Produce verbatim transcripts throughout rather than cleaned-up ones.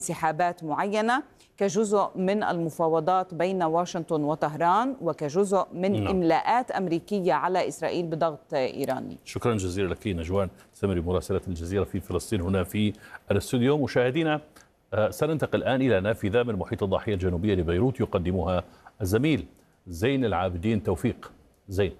انسحابات معينة كجزء من المفاوضات بين واشنطن وطهران وكجزء من نعم. إملاءات أمريكية على إسرائيل بضغط إيراني. شكرا جزيلا لك نجوان سمري مراسلة الجزيرة في فلسطين هنا في الاستوديو. مشاهدينا سننتقل الآن إلى نافذة من محيط الضاحية الجنوبية لبيروت يقدمها الزميل زين العابدين توفيق. زين.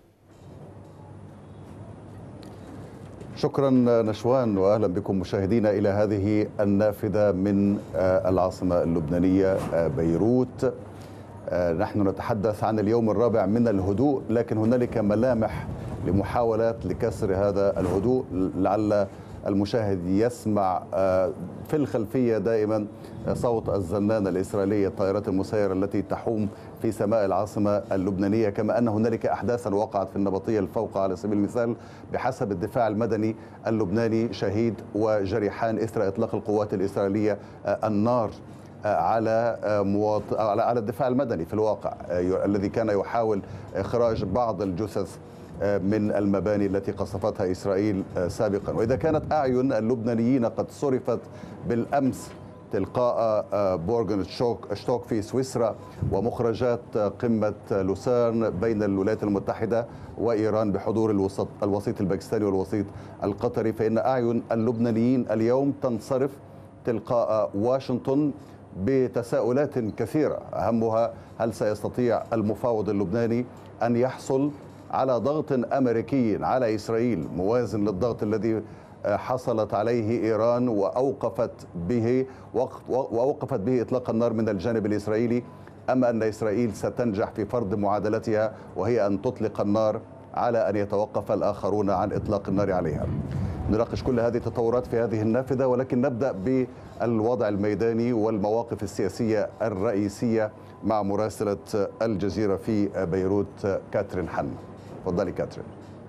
شكرا نشوان واهلا بكم مشاهدينا الى هذه النافذه من العاصمه اللبنانيه بيروت. نحن نتحدث عن اليوم الرابع من الهدوء، لكن هنالك ملامح لمحاولات لكسر هذا الهدوء. لعل المشاهد يسمع في الخلفيه دائما صوت الزنانه الاسرائيليه، الطائرات المسيره التي تحوم في سماء العاصمه اللبنانيه، كما ان هنالك احداثا وقعت في النبطيه الفوقى على سبيل المثال. بحسب الدفاع المدني اللبناني شهيد وجريحان اثر اطلاق القوات الاسرائيليه النار على مواطن على الدفاع المدني في الواقع الذي كان يحاول اخراج بعض الجثث من المباني التي قصفتها إسرائيل سابقا. وإذا كانت أعين اللبنانيين قد صرفت بالأمس تلقاء بورغن شتوك في سويسرا ومخرجات قمة لوسان بين الولايات المتحدة وإيران بحضور الوسط الوسيط الباكستاني والوسيط القطري، فإن أعين اللبنانيين اليوم تنصرف تلقاء واشنطن بتساؤلات كثيرة، أهمها هل سيستطيع المفاوض اللبناني أن يحصل على ضغط أمريكي على إسرائيل موازن للضغط الذي حصلت عليه إيران وأوقفت به وأوقفت به إطلاق النار من الجانب الإسرائيلي، أم أن إسرائيل ستنجح في فرض معادلتها وهي أن تطلق النار على أن يتوقف الآخرون عن إطلاق النار عليها. نناقش كل هذه التطورات في هذه النافذة، ولكن نبدأ بالوضع الميداني والمواقف السياسية الرئيسية مع مراسلة الجزيرة في بيروت كاترين حنا. تفضلي كاترين.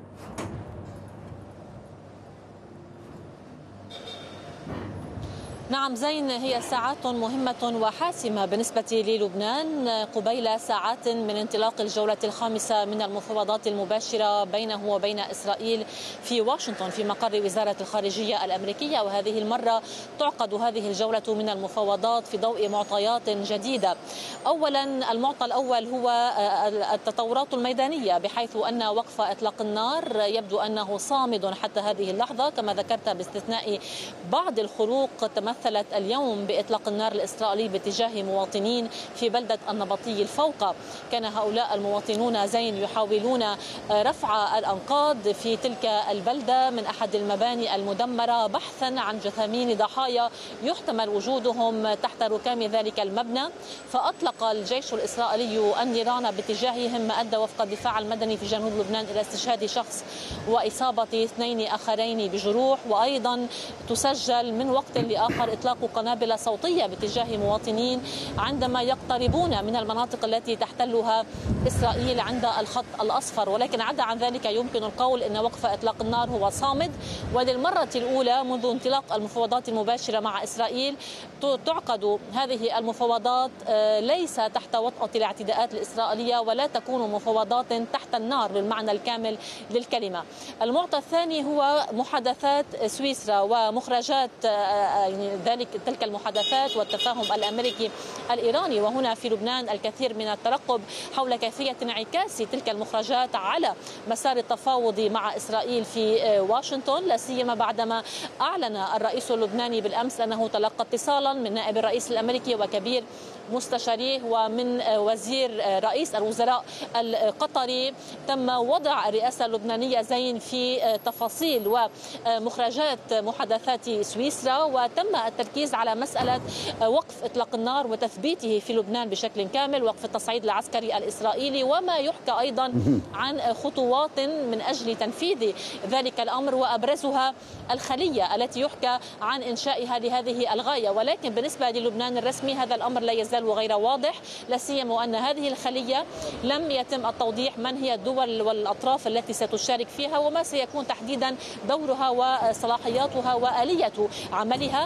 نعم زين، هي ساعات مهمة وحاسمة بالنسبة للبنان قبيل ساعات من انطلاق الجولة الخامسة من المفاوضات المباشرة بينه وبين إسرائيل في واشنطن في مقر وزارة الخارجية الأمريكية. وهذه المرة تعقد هذه الجولة من المفاوضات في ضوء معطيات جديدة. أولا المعطى الأول هو التطورات الميدانية، بحيث أن وقف إطلاق النار يبدو أنه صامد حتى هذه اللحظة كما ذكرت، باستثناء بعض الخروق تمثل اليوم بإطلاق النار الإسرائيلي باتجاه مواطنين في بلدة النبطي الفوقى. كان هؤلاء المواطنون زين يحاولون رفع الأنقاض في تلك البلدة من أحد المباني المدمرة بحثا عن جثامين ضحايا يحتمل وجودهم تحت ركام ذلك المبنى، فأطلق الجيش الإسرائيلي النيران باتجاههم، ما أدى وفق الدفاع المدني في جنوب لبنان إلى استشهاد شخص وإصابة اثنين آخرين بجروح. وأيضا تسجل من وقت لآخر إطلاق قنابل صوتية باتجاه مواطنين عندما يقتربون من المناطق التي تحتلها إسرائيل عند الخط الأصفر. ولكن عدا عن ذلك يمكن القول أن وقف إطلاق النار هو صامد، وللمرة الأولى منذ انطلاق المفاوضات المباشرة مع إسرائيل تعقد هذه المفاوضات ليس تحت وطأة الاعتداءات الإسرائيلية، ولا تكون مفاوضات تحت النار بالمعنى الكامل للكلمة. المعطى الثاني هو محادثات سويسرا ومخرجات ذلك تلك المحادثات والتفاهم الأمريكي الإيراني. وهنا في لبنان الكثير من الترقب حول كيفية انعكاس تلك المخرجات على مسار التفاوض مع إسرائيل في واشنطن، لا سيما بعدما أعلن الرئيس اللبناني بالأمس أنه تلقى اتصالا من نائب الرئيس الأمريكي وكبير مستشاريه ومن وزير رئيس الوزراء القطري. تم وضع الرئاسة اللبنانية زين في تفاصيل ومخرجات محادثات سويسرا، وتم التركيز على مسألة وقف إطلاق النار وتثبيته في لبنان بشكل كامل، وقف التصعيد العسكري الإسرائيلي، وما يحكى أيضا عن خطوات من أجل تنفيذ ذلك الأمر، وأبرزها الخلية التي يحكى عن إنشائها لهذه الغاية. ولكن بالنسبة للبنان الرسمي هذا الأمر لا يزال غير واضح، لا سيما أن هذه الخلية لم يتم التوضيح من هي الدول والأطراف التي ستشارك فيها، وما سيكون تحديدا دورها وصلاحياتها وآلية عملها. ولا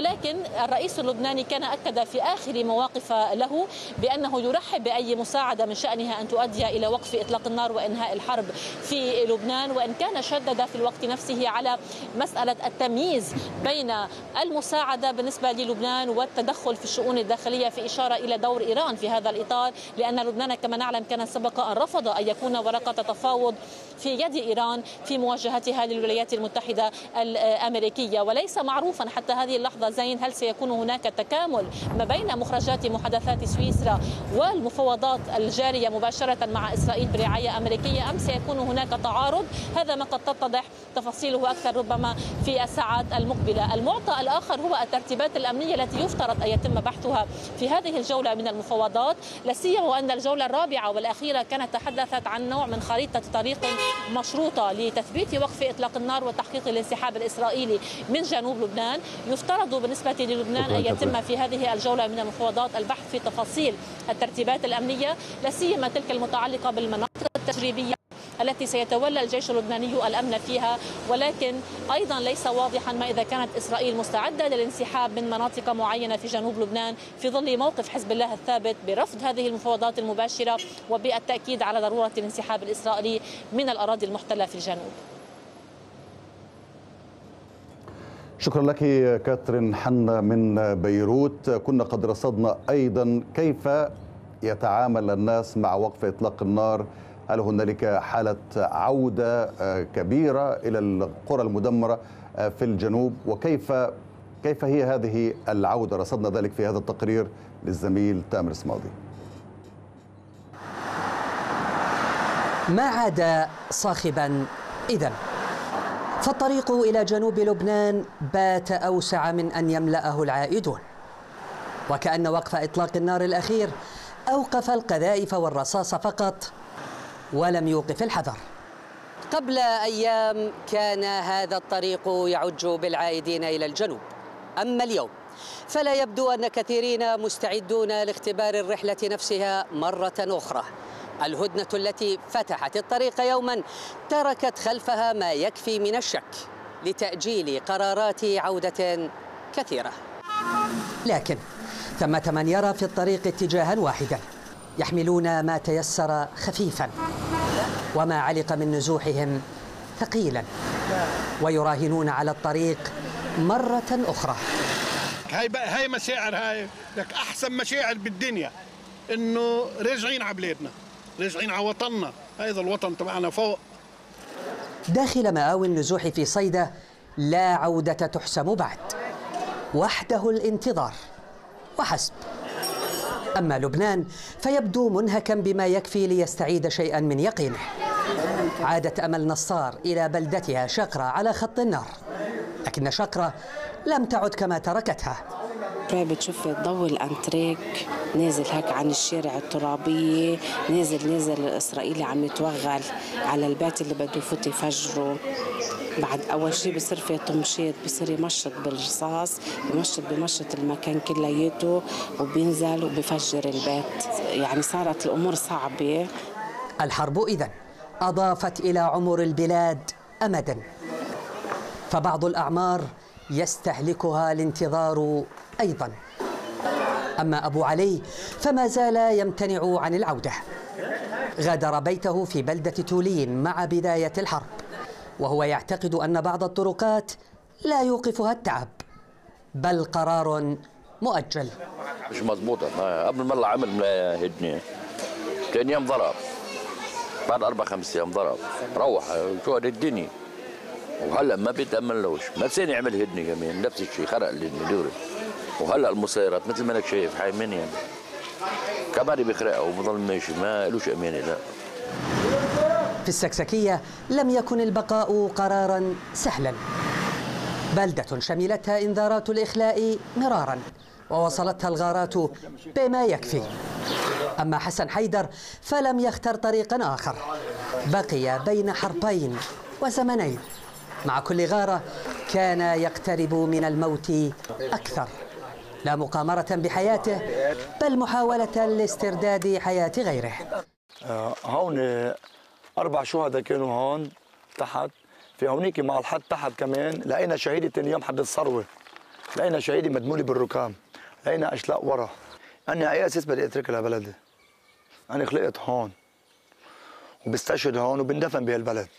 ولكن الرئيس اللبناني كان أكد في آخر مواقف له بأنه يرحب بأي مساعدة من شأنها أن تؤدي إلى وقف إطلاق النار وإنهاء الحرب في لبنان، وإن كان شدد في الوقت نفسه على مسألة التمييز بين المساعدة بالنسبة للبنان والتدخل في الشؤون الداخلية، في إشارة إلى دور إيران في هذا الإطار، لأن لبنان كما نعلم كان سبق أن رفض أن يكون ورقة تفاوض في يد إيران في مواجهتها للولايات المتحدة الأمريكية. وليس معروفا حتى هذه اللحظة زين هل سيكون هناك تكامل ما بين مخرجات محادثات سويسرا والمفاوضات الجارية مباشرة مع إسرائيل برعاية أمريكية، أم سيكون هناك تعارض. هذا ما قد تتضح تفاصيله أكثر ربما في الساعات المقبلة. المعطى الآخر هو الترتيبات الأمنية التي يفترض أن يتم بحثها في هذه الجولة من المفاوضات، لا سيما وأن الجولة الرابعة والأخيرة كانت تحدثت عن نوع من خريطة طريق مشروطة لتثبيت وقف إطلاق النار وتحقيق الانسحاب الإسرائيلي من جنوب لبنان. يفترض بالنسبة للبنان أن يتم في هذه الجولة من المفاوضات البحث في تفاصيل الترتيبات الأمنية، لا سيما تلك المتعلقة بالمناطق التجريبية التي سيتولى الجيش اللبناني الأمن فيها، ولكن أيضا ليس واضحا ما إذا كانت إسرائيل مستعدة للانسحاب من مناطق معينة في جنوب لبنان في ظل موقف حزب الله الثابت برفض هذه المفاوضات المباشرة وبالتأكيد على ضرورة الانسحاب الإسرائيلي من الأراضي المحتلة في الجنوب. شكرا لك كاترين حنا من بيروت. كنا قد رصدنا أيضا كيف يتعامل الناس مع وقف إطلاق النار. هل هنالك حالة عودة كبيرة إلى القرى المدمرة في الجنوب، وكيف كيف هي هذه العودة؟ رصدنا ذلك في هذا التقرير للزميل تامر سماضي. ما عاد صاخبا إذن، فالطريق إلى جنوب لبنان بات أوسع من أن يملأه العائدون، وكأن وقف إطلاق النار الأخير أوقف القذائف والرصاص فقط ولم يوقف الحذر. قبل أيام كان هذا الطريق يعج بالعائدين إلى الجنوب، أما اليوم فلا يبدو أن كثيرين مستعدون لاختبار الرحلة نفسها مرة أخرى. الهدنة التي فتحت الطريق يوما تركت خلفها ما يكفي من الشك لتأجيل قرارات عودة كثيرة، لكن ثمة من يرى في الطريق اتجاها واحدا، يحملون ما تيسر خفيفا وما علق من نزوحهم ثقيلا، ويراهنون على الطريق مرة أخرى. هاي هاي مشاعر، هاي لك أحسن مشاعر بالدنيا، إنه راجعين على بلادنا، راجعين على وطننا، هذا الوطن تبعنا فوق. داخل مآوي النزوح في صيدا لا عودة تحسم بعد، وحده الانتظار وحسب. أما لبنان فيبدو منهكا بما يكفي ليستعيد شيئا من يقينه. عادت أمل نصار إلى بلدتها شقرة على خط النار، لكن شقرة لم تعد كما تركتها. بتشوف ضوء الأنتريك نازل هيك عن الشارع الترابية، نازل نازل الإسرائيلي عم يتوغل على البيت اللي بده يفوت يفجره. بعد أول شيء بصير في طمشيط، بصير يمشط بالرصاص، بمشط بمشط المكان كلياته وبينزل وبفجر البيت. يعني صارت الأمور صعبة. الحرب إذن أضافت إلى عمر البلاد أمدا، فبعض الأعمار يستهلكها الانتظار أيضا. أما أبو علي فما زال يمتنع عن العودة. غادر بيته في بلدة تولين مع بداية الحرب، وهو يعتقد أن بعض الطرقات لا يوقفها التعب، بل قرار مؤجل. مش مضبوطة. قبل ما الله عمل هدنة كان يوم ضرب، بعد أربع خمس أيام ضرب، روح شو هذه الدنيا. وهلا ما بيتأمن لوش، ما ثاني عمل هدنة كمان نفس الشيء، خرق الهدنة دوري. وهلا المسيرات مثل ما انك شايف حايمين يعني كمان بيخرقها وبضل ماشي، ما لوش أمانة. لا، في السكسكية لم يكن البقاء قرارا سهلا. بلدة شملتها إنذارات الإخلاء مرارا، ووصلتها الغارات بما يكفي. أما حسن حيدر فلم يختر طريقا آخر، بقي بين حربين وزمنين. مع كل غارة كان يقترب من الموت أكثر، لا مقامرة بحياته بل محاولة لاسترداد حياة غيره. آه هون أربع شهداء كانوا هون تحت، في هونيك مع الحد تحت كمان لقينا شهيدة تاني يوم حد الثروة لقينا شهيدي مدمولي بالركام، لقينا اشلاء ورا. أنا على أي أساس بدي أترك لبلدي؟ أنا خلقت هون وبستشهد هون وبندفن بهالبلد.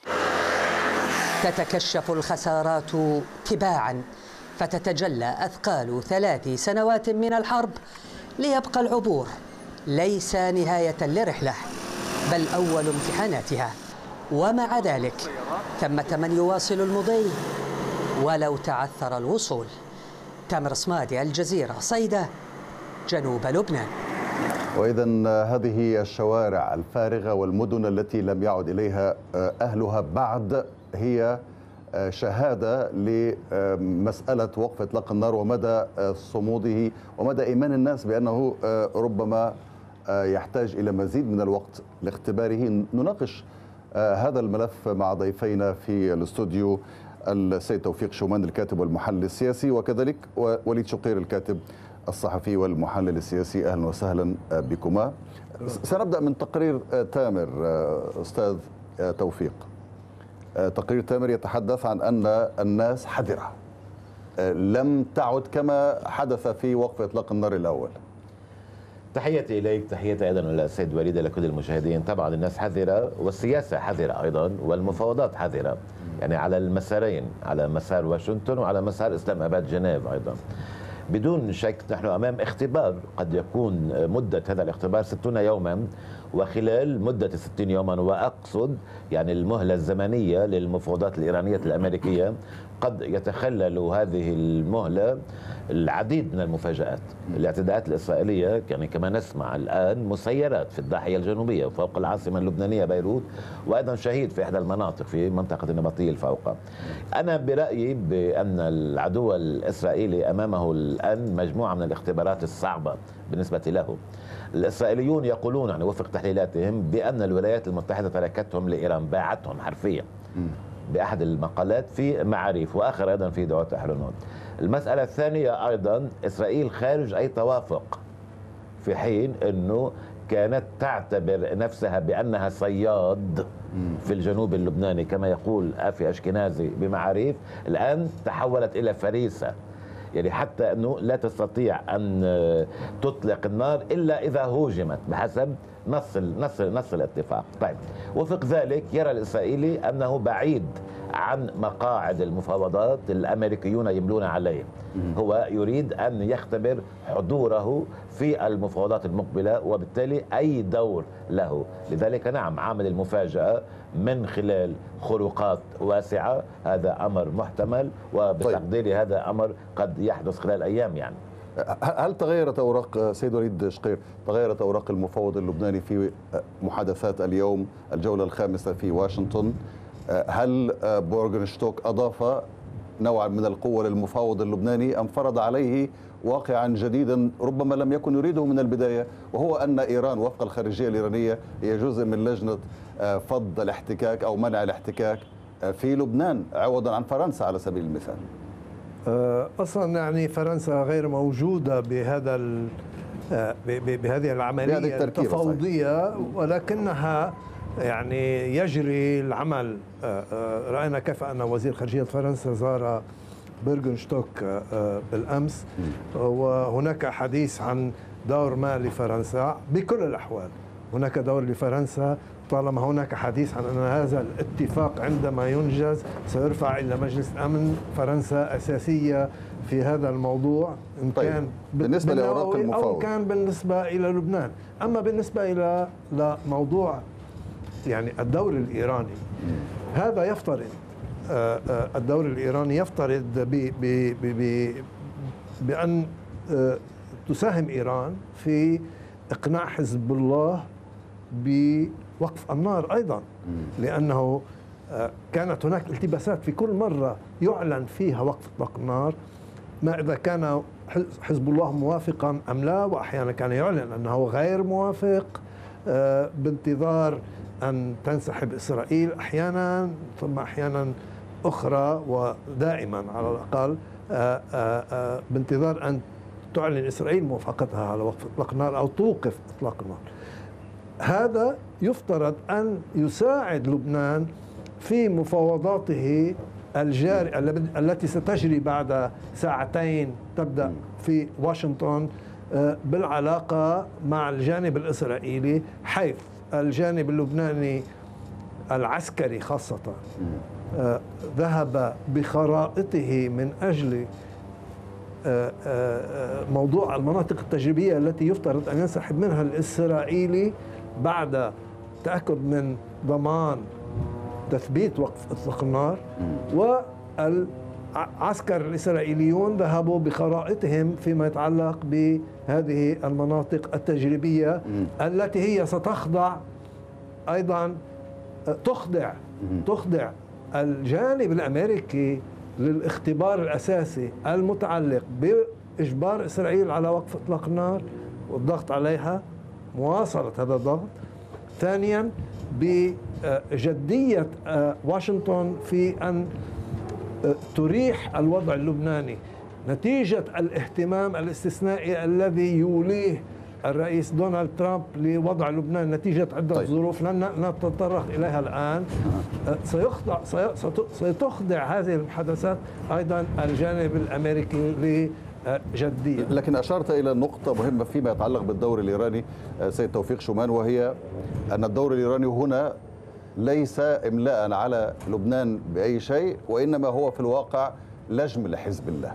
تتكشف الخسارات تباعا، فتتجلى أثقال ثلاث سنوات من الحرب، ليبقى العبور ليس نهاية لرحلة بل أول امتحاناتها. ومع ذلك ثمة من يواصل المضي ولو تعثر الوصول. تامر صمادي، الجزيرة، صيدا، جنوب لبنان. وإذا هذه الشوارع الفارغة والمدن التي لم يعد إليها أهلها بعد هي شهادة لمسألة وقف إطلاق النار ومدى صموده ومدى إيمان الناس بأنه ربما يحتاج إلى مزيد من الوقت لاختباره. نناقش هذا الملف مع ضيفينا في الاستوديو، السيد توفيق شومان الكاتب والمحلل السياسي، وكذلك وليد شقير الكاتب الصحفي والمحلل السياسي. أهلا وسهلا بكما. سنبدأ من تقرير تامر. أستاذ توفيق، تقرير تامر يتحدث عن أن الناس حذرة، لم تعد كما حدث في وقف إطلاق النار الأول. تحياتي إليك، تحياتي أيضا للسيد وليد، لكل المشاهدين. طبعا الناس حذرة والسياسة حذرة أيضا والمفاوضات حذرة، يعني على المسارين، على مسار واشنطن وعلى مسار إسلام أباد جنيف أيضا. بدون شك نحن أمام اختبار قد يكون مدة هذا الاختبار ستون يوما، وخلال مدة ستين يوما، وأقصد يعني المهلة الزمنية للمفاوضات الإيرانية الأمريكية، قد يتخلل هذه المهلة العديد من المفاجآت. الاعتداءات الإسرائيلية يعني كما نسمع الآن مسيرات في الضاحية الجنوبية فوق العاصمة اللبنانية بيروت، وأيضا شهيد في إحدى المناطق في منطقة النبطية الفوقى. أنا برأيي بأن العدو الإسرائيلي أمامه الآن مجموعة من الاختبارات الصعبة بالنسبة له. الإسرائيليون يقولون يعني وفق تحليلاتهم بأن الولايات المتحدة تركتهم لإيران، باعتهم حرفيا بأحد المقالات في معاريف، وآخر أيضا في دعوة أحرنوت. المسألة الثانية أيضا إسرائيل خارج أي توافق، في حين أنه كانت تعتبر نفسها بأنها صياد في الجنوب اللبناني كما يقول آفي أشكنازي بمعاريف، الآن تحولت إلى فريسة، يعني حتى أنه لا تستطيع أن تطلق النار إلا إذا هوجمت بحسب نص نص نص الاتفاق. طيب، وفق ذلك يرى الإسرائيلي أنه بعيد عن مقاعد المفاوضات، الأمريكيون يملون عليه. هو يريد أن يختبر حضوره في المفاوضات المقبلة، وبالتالي أي دور له. لذلك نعم، عامل المفاجأة من خلال خروقات واسعة، هذا أمر محتمل، وبتقديري هذا أمر قد يحدث خلال أيام. يعني هل تغيرت أوراق سيد وليد شقير، تغيرت أوراق المفاوض اللبناني في محادثات اليوم الجولة الخامسة في واشنطن؟ هل بورغنشتوك أضاف نوعا من القوة للمفاوض اللبناني أم فرض عليه واقعا جديدا ربما لم يكن يريده من البداية، وهو أن إيران وفق الخارجية الإيرانية هي جزء من لجنة فض الاحتكاك أو منع الاحتكاك في لبنان عوضا عن فرنسا على سبيل المثال؟ أصلا يعني فرنسا غير موجودة بهذا بهذه العملية التفاوضية، ولكنها يعني يجري العمل. رأينا كيف أن وزير خارجية فرنسا زار بورغنشتوك بالأمس، وهناك حديث عن دور ما لفرنسا. بكل الأحوال هناك دور لفرنسا طالما هناك حديث عن أن هذا الاتفاق عندما ينجز سيرفع إلى مجلس الأمن. فرنسا أساسية في هذا الموضوع، إن طيب. كان بالنسبة لأوراق المفاوض أو كان بالنسبة إلى لبنان. أما بالنسبة إلى لموضوع يعني الدور الإيراني، هذا يفترض الدور الإيراني يفترض بأن تساهم إيران في إقناع حزب الله بوقف النار أيضا، لأنه كانت هناك التباسات في كل مرة يعلن فيها وقف إطلاق النار، ما إذا كان حزب الله موافقا أم لا، وأحيانا كان يعلن أنه غير موافق بانتظار أن تنسحب إسرائيل أحيانا، ثم أحيانا أخرى ودائما على الأقل بانتظار أن تعلن إسرائيل موافقتها على وقف إطلاق النار أو توقف إطلاق النار. هذا يفترض أن يساعد لبنان في مفاوضاته الجاري التي ستجري بعد ساعتين تبدأ في واشنطن بالعلاقة مع الجانب الإسرائيلي، حيث الجانب اللبناني العسكري خاصة ذهب بخرائطه من أجل موضوع المناطق التجريبية التي يفترض أن ينسحب منها الإسرائيلي بعد تأكد من ضمان تثبيت وقف إطلاق النار. والعسكر الإسرائيليون ذهبوا بخرائطهم فيما يتعلق بهذه المناطق التجريبية التي هي ستخضع أيضا تخضع تخضع الجانب الأمريكي للاختبار الأساسي المتعلق بإجبار إسرائيل على وقف إطلاق النار والضغط عليها، مواصلة هذا الضغط. ثانيا بجدية واشنطن في أن تريح الوضع اللبناني نتيجة الاهتمام الاستثنائي الذي يوليه الرئيس دونالد ترامب لوضع لبنان نتيجة عدة طيب. ظروف لن نتطرق إليها الآن. سيخضع سيتخضع هذه المحادثات أيضا الجانب الأمريكي لجدية. لكن أشرت إلى نقطة مهمة فيما يتعلق بالدور الإيراني سيد توفيق شومان، وهي أن الدور الإيراني هنا ليس إملاء على لبنان بأي شيء، وإنما هو في الواقع لجم لحزب الله.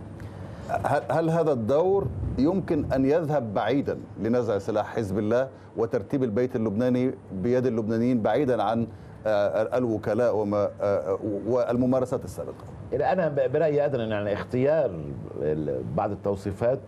هل هذا الدور يمكن أن يذهب بعيدا لنزع سلاح حزب الله وترتيب البيت اللبناني بيد اللبنانيين بعيدا عن الوكلاء وما والممارسات السابقة؟ أنا برأيي أيضا يعني اختيار بعض التوصيفات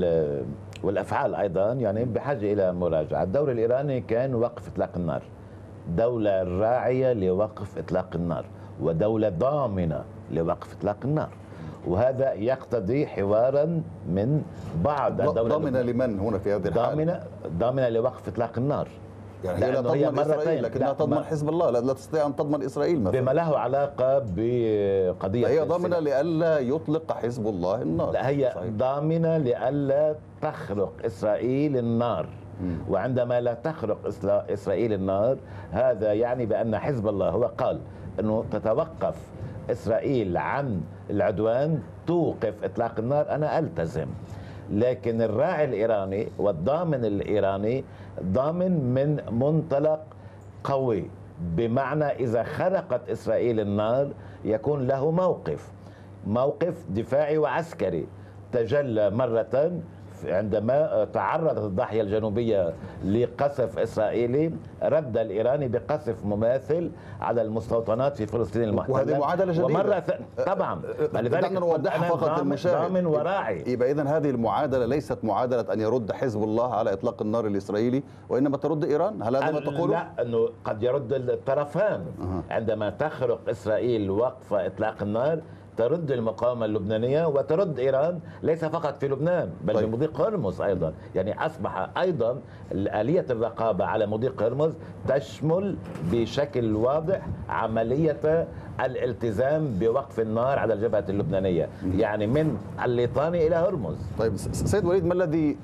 والأفعال أيضا يعني بحاجة إلى مراجعة. الدور الإيراني كان وقف إطلاق النار، دولة راعية لوقف إطلاق النار ودولة ضامنة لوقف إطلاق النار، وهذا يقتضي حوارا من بعض الدولة. ضامنة لمن هنا في هذه الحالة؟ ضامنة ضامنة لوقف إطلاق النار. يعني هي لا تضمن إسرائيل لكنها تضمن حزب الله، لا تستطيع أن تضمن إسرائيل مثلا بما له علاقة بقضية. هي ضامنة لئلا يطلق حزب الله النار. لا، هي صحيح. ضامنة لئلا تخرق إسرائيل النار. وعندما لا تخرق إسرائيل النار هذا يعني بأن حزب الله هو قال أنه تتوقف إسرائيل عن العدوان، توقف إطلاق النار، أنا ألتزم. لكن الراعي الإيراني والضامن الإيراني ضامن من منطلق قوي، بمعنى إذا خرقت إسرائيل النار يكون له موقف موقف دفاعي وعسكري. تجلى مرة عندما تعرضت الضاحية الجنوبية لقصف إسرائيلي، رد الإيراني بقصف مماثل على المستوطنات في فلسطين المحتلة، وهذه معادلة جديدة. ومرة ث... طبعا لذلك نوضحها فقط للمشاهد. ضامن وراعي. يبقى إذن هذه المعادلة ليست معادلة أن يرد حزب الله على إطلاق النار الإسرائيلي، وإنما ترد إيران. هل هذا ما تقوله؟ لا، أنه قد يرد الطرفان. أه. عندما تخرق إسرائيل وقف إطلاق النار ترد المقاومة اللبنانية وترد إيران، ليس فقط في لبنان بل طيب. في مضيق هرمز أيضا. يعني أصبح أيضا آلية الرقابة على مضيق هرمز تشمل بشكل واضح عملية الالتزام بوقف النار على الجبهة اللبنانية، يعني من الليطاني إلى هرمز. طيب سيد وليد، ما الذي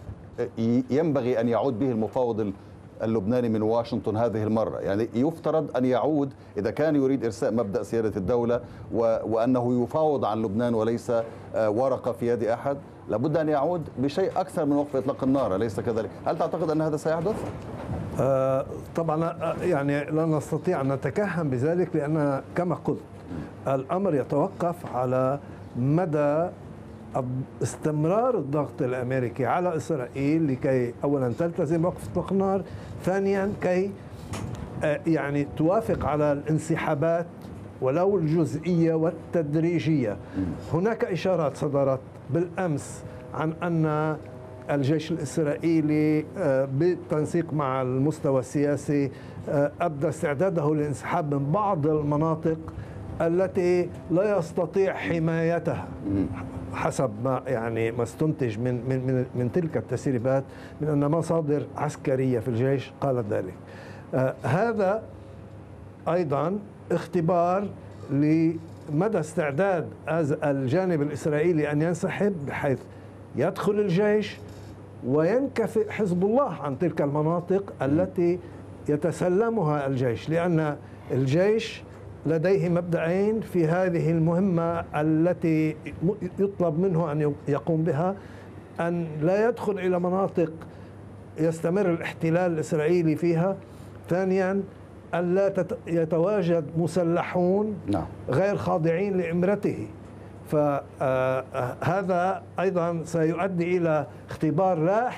ينبغي أن يعود به المفاوض اللبناني من واشنطن هذه المرة؟ يعني يفترض أن يعود إذا كان يريد إرساء مبدأ سيادة الدولة وأنه يفاوض عن لبنان وليس ورقة في يد أحد، لابد أن يعود بشيء أكثر من وقف إطلاق النار، أليس كذلك؟ هل تعتقد أن هذا سيحدث؟ آه طبعا يعني لا نستطيع أن نتكهن بذلك، لأن كما قلت الأمر يتوقف على مدى استمرار الضغط الأمريكي على إسرائيل لكي أولا تلتزم وقف إطلاق النار، ثانيا كي يعني توافق على الانسحابات ولو الجزئية والتدريجية. هناك إشارات صدرت بالأمس عن أن الجيش الإسرائيلي بالتنسيق مع المستوى السياسي أبدى استعداده للانسحاب من بعض المناطق التي لا يستطيع حمايتها حسب ما يعني ما استنتج من من من, من تلك التسريبات، من ان مصادر عسكريه في الجيش قالت ذلك. آه هذا ايضا اختبار لمدى استعداد الجانب الاسرائيلي ان ينسحب، بحيث يدخل الجيش وينكفئ حزب الله عن تلك المناطق التي يتسلمها الجيش، لان الجيش لديه مبدأين في هذه المهمة التي يطلب منه أن يقوم بها: أن لا يدخل إلى مناطق يستمر الاحتلال الإسرائيلي فيها. ثانيا، أن لا يتواجد مسلحون غير خاضعين لإمرته. فهذا أيضا سيؤدي إلى اختبار راح